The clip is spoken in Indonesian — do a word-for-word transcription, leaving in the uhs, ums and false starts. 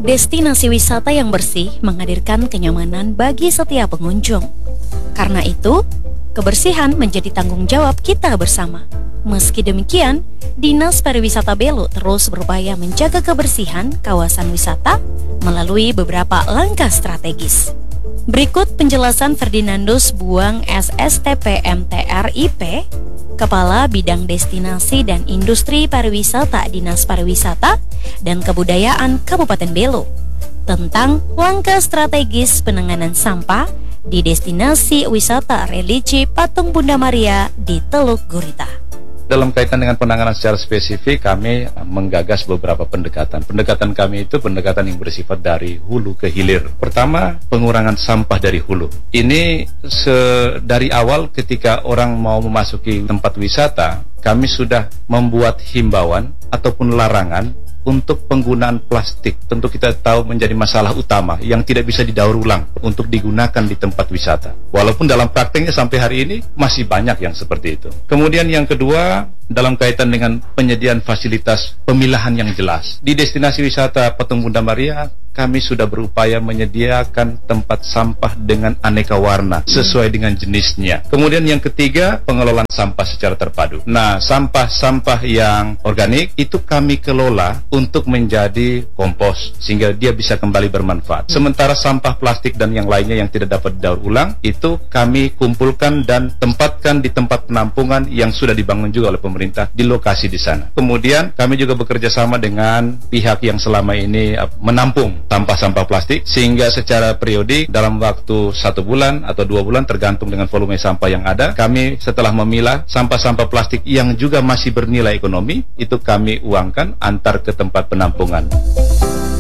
Destinasi wisata yang bersih menghadirkan kenyamanan bagi setiap pengunjung. Karena itu, kebersihan menjadi tanggung jawab kita bersama. Meski demikian, Dinas Pariwisata Belu terus berupaya menjaga kebersihan kawasan wisata melalui beberapa langkah strategis. Berikut penjelasan Ferdinandus Buang S S T P M T R I P, Kepala Bidang Destinasi dan Industri Pariwisata Dinas Pariwisata dan Kebudayaan Kabupaten Belu, tentang langkah strategis penanganan sampah di destinasi wisata religi Patung Bunda Maria di Teluk Gurita. Dalam kaitan dengan penanganan secara spesifik, kami menggagas beberapa pendekatan. Pendekatan kami itu pendekatan yang bersifat dari hulu ke hilir. Pertama, pengurangan sampah dari hulu. Ini se- dari awal ketika orang mau memasuki tempat wisata, kami sudah membuat himbauan ataupun larangan untuk penggunaan plastik. Tentu kita tahu menjadi masalah utama yang tidak bisa didaur ulang untuk digunakan di tempat wisata. Walaupun dalam prakteknya sampai hari ini masih banyak yang seperti itu. Kemudian yang kedua, dalam kaitan dengan penyediaan fasilitas pemilahan yang jelas. Di destinasi wisata Patung Bunda Maria, kami sudah berupaya menyediakan tempat sampah dengan aneka warna sesuai dengan jenisnya. Kemudian yang ketiga, pengelolaan sampah secara terpadu. Nah, sampah-sampah yang organik itu kami kelola untuk menjadi kompos sehingga dia bisa kembali bermanfaat. Sementara sampah plastik dan yang lainnya yang tidak dapat didaur ulang itu kami kumpulkan dan tempatkan di tempat penampungan yang sudah dibangun juga oleh pemerintah di lokasi di sana. Kemudian kami juga bekerja sama dengan pihak yang selama ini menampung sampah-sampah plastik sehingga secara periodik dalam waktu satu bulan atau dua bulan tergantung dengan volume sampah yang ada, kami setelah memilah sampah-sampah plastik yang juga masih bernilai ekonomi itu kami uangkan antar ke tempat penampungan.